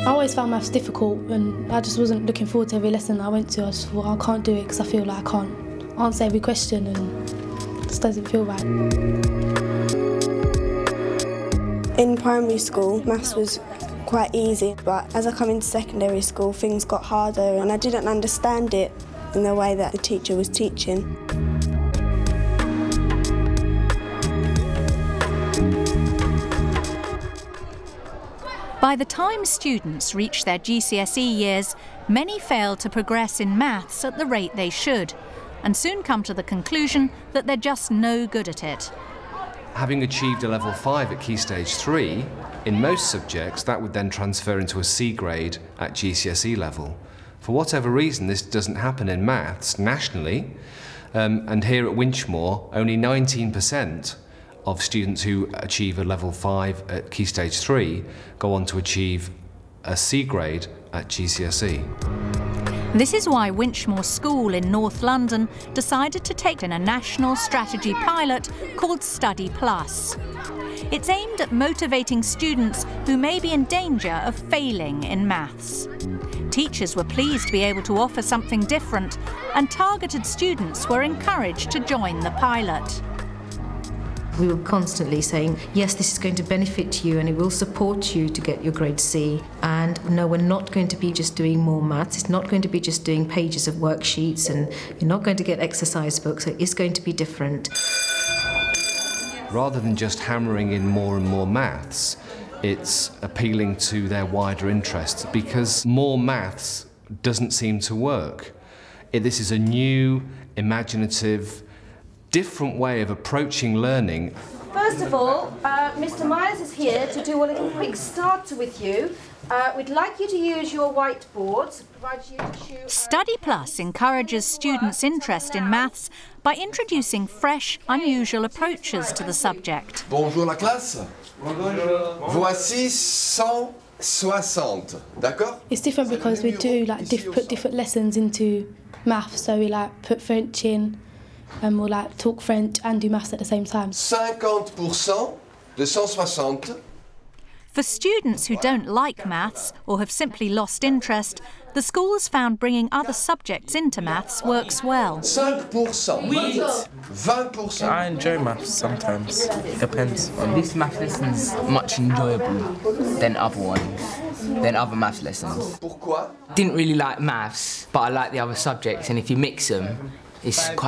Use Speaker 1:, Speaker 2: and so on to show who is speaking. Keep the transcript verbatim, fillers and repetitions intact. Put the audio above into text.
Speaker 1: I always found maths difficult and I just wasn't looking forward to every lesson I went to. I just thought, I can't do it because I feel like I can't answer every question and it just doesn't feel right.
Speaker 2: In primary school, maths was quite easy, but as I come into secondary school, things got harder and I didn't understand it in the way that the teacher was teaching.
Speaker 3: By the time students reach their G C S E years, many fail to progress in maths at the rate they should, and soon come to the conclusion that they're just no good at it.
Speaker 4: Having achieved a level five at Key Stage three, in most subjects that would then transfer into a C grade at G C S E level. For whatever reason, this doesn't happen in maths nationally, um, and here at Winchmore, only nineteen percent of students who achieve a level five at Key Stage three go on to achieve a C grade at G C S E.
Speaker 3: This is why Winchmore School in North London decided to take in a national strategy pilot called Study Plus. It's aimed at motivating students who may be in danger of failing in maths. Teachers were pleased to be able to offer something different, and targeted students were encouraged to join the pilot.
Speaker 5: We were constantly saying, yes, this is going to benefit you and it will support you to get your grade C. And no, we're not going to be just doing more maths. It's not going to be just doing pages of worksheets and you're not going to get exercise books. It is going to be different.
Speaker 4: Rather than just hammering in more and more maths, it's appealing to their wider interests because more maths doesn't seem to work. This is a new, imaginative, different way of approaching learning.
Speaker 6: First of all, uh, Mister Myers is here to do a little quick starter with you. Uh, we'd like you to use your whiteboards. You to, uh,
Speaker 3: Study Plus encourages students' interest in maths by introducing fresh, unusual approaches to the subject.
Speaker 7: Bonjour la classe. Voici cent soixante. D'accord?
Speaker 1: It's different because we do like diff put different lessons into maths, so we like put French in. And we'll like talk French and do maths at the same time.
Speaker 7: cinquante percent de cent soixante.
Speaker 3: For students who don't like maths or have simply lost interest, the school has found bringing other subjects into maths works well.
Speaker 7: five percent. twenty percent.
Speaker 8: I enjoy maths sometimes. It depends.
Speaker 9: This maths lesson's much enjoyable than other ones, than other maths lessons.
Speaker 7: Pourquoi?
Speaker 9: Didn't really like maths, but I like the other subjects, and if you mix them, it's quite